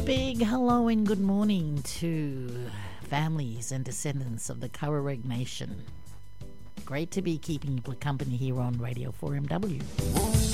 Big hello and good morning to families and descendants of the Kawareg Nation. Great to be keeping you company here on Radio 4MW.